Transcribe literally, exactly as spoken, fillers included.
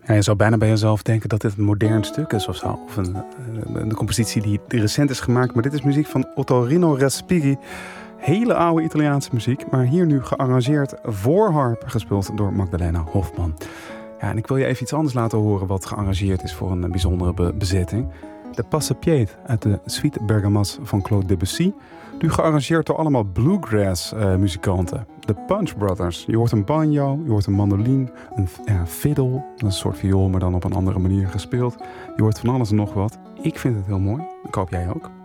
Ja, je zou bijna bij jezelf denken dat dit een modern stuk is of zo. Of een, een compositie die recent is gemaakt. Maar dit is muziek van Ottorino Respighi. Hele oude Italiaanse muziek. Maar hier nu gearrangeerd voor harp. Gespeeld door Magdalena Hofman. Ja, en ik wil je even iets anders laten horen wat gearrangeerd is voor een bijzondere be- bezetting. De Passepied uit de Suite Bergamasque van Claude Debussy. Nu gearrangeerd door allemaal bluegrass uh, muzikanten. De Punch Brothers. Je hoort een banjo, je hoort een mandoline, een ja, fiddle. Dat is een soort viool, maar dan op een andere manier gespeeld. Je hoort van alles en nog wat. Ik vind het heel mooi. Ik hoop jij ook.